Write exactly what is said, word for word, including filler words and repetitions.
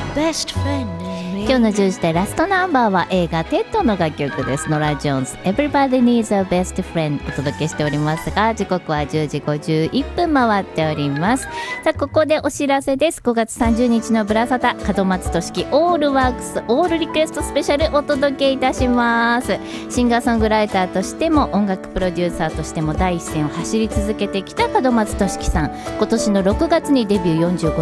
best friend is me。 今日のじゅうじ台ラストナンバーは映画テッドの楽曲です。ノラ・ジョーンズ Everybody Needs a Best Friend お届けしておりますが、時刻はじゅうじごじゅういっぷん回っております。さあここでお知らせです。ごがつさんじゅうにちのブラサタ門松俊樹オールワークスオールリクエストスペシャルお届けいたします。シンガーソングライターとしても音楽プロデューサーとしても第一線を走り続けてきた門松俊樹さん、今年のろくがつにデビューよんじゅうご